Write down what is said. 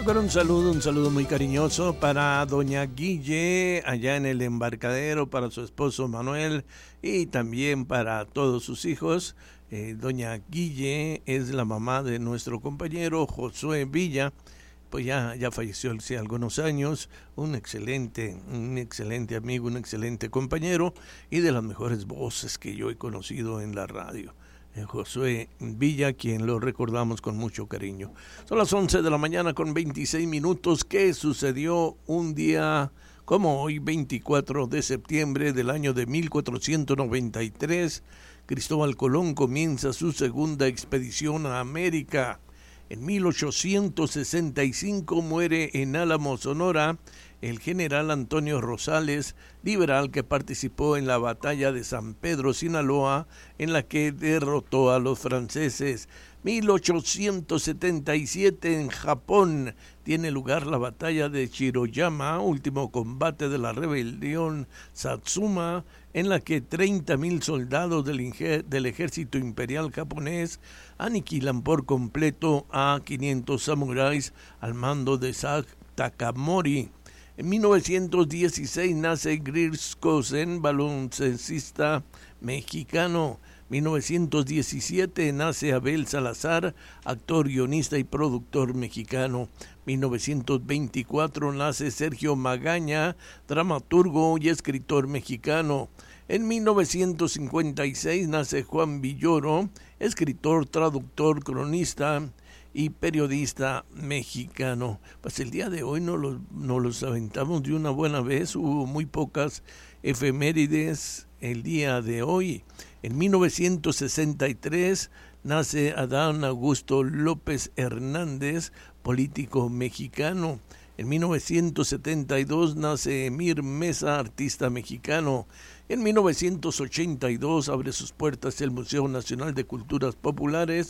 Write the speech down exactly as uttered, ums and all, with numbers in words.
Con un saludo, un saludo muy cariñoso para doña Guille allá en el embarcadero, para su esposo Manuel y también para todos sus hijos. Eh, doña Guille es la mamá de nuestro compañero Josué Villa, pues ya, ya falleció hace algunos años, un excelente, un excelente amigo, un excelente compañero y de las mejores voces que yo he conocido en la radio. Josué Villa, quien lo recordamos con mucho cariño. Son las once de la mañana con veintiséis minutos. ¿Qué sucedió un día como hoy, veinticuatro de septiembre del año de mil cuatrocientos noventa y tres? Cristóbal Colón comienza su segunda expedición a América. En mil ochocientos sesenta y cinco muere en Álamo, Sonora, el general Antonio Rosales, liberal que participó en la batalla de San Pedro, Sinaloa, en la que derrotó a los franceses. mil ochocientos setenta y siete en Japón tiene lugar la batalla de Shiroyama, último combate de la rebelión Satsuma, en la que treinta mil soldados del, del ejército imperial japonés aniquilan por completo a quinientos samuráis al mando de Sag Takamori. En mil novecientos dieciséis nace Gris Kosen, baloncestista mexicano. mil novecientos diecisiete nace Abel Salazar, actor, guionista y productor mexicano. mil novecientos veinticuatro nace Sergio Magaña, dramaturgo y escritor mexicano. En mil novecientos cincuenta y seis nace Juan Villoro, escritor, traductor, cronista y periodista mexicano. Pues el día de hoy nos los, nos los aventamos de una buena vez, hubo muy pocas efemérides el día de hoy. En mil novecientos sesenta y tres nace Adán Augusto López Hernández, político mexicano. En mil novecientos setenta y dos nace Emir Mesa, artista mexicano. En mil novecientos ochenta y dos abre sus puertas el Museo Nacional de Culturas Populares